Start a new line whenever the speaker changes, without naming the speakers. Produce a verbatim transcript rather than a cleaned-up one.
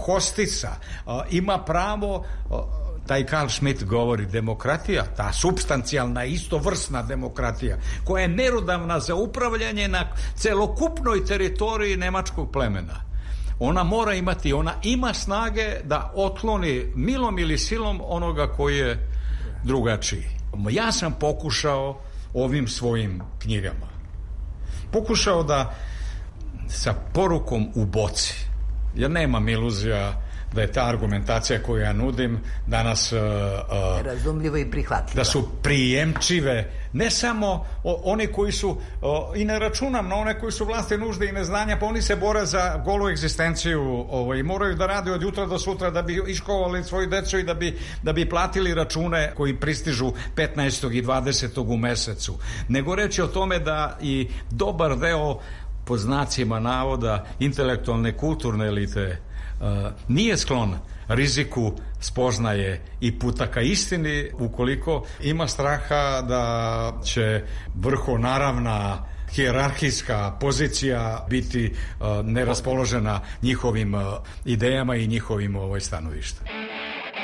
hostica, ima pravo, taj Karl Schmitt govori, demokratija, ta supstancijalna, istovrsna demokratija, koja je merodavna za upravljanje na celokupnoj teritoriji nemačkog plemena. Ona mora imati, ona ima snage da otkloni milom ili silom onoga koji je drugačiji. Ja sam pokušao ovim svojim knjigama, pokušao da sa porukom u boci, jer nemam iluzija da je ta argumentacija koju ja nudim danas uh, uh,
razumljivo i prihvatljiva,
da su prijemčive ne samo o, oni koji su uh, i ne računam na one koji su vlasti nužde i neznanja, pa oni se bore za golu egzistenciju ovaj, i moraju da rade od jutra do sutra da bi iškolovali svoju decu i da bi, da bi platili račune koji pristižu petnaestog i dvadesetog u mesecu, nego reći o tome da i dobar deo, po znacima navoda, intelektualne kulturne elite Uh, nije sklon riziku spoznaje i puta ka istini ukoliko ima straha da će vrhonaravna hijerarhijska pozicija biti uh, neraspoložena njihovim uh, idejama i njihovim ovaj, stanovištem.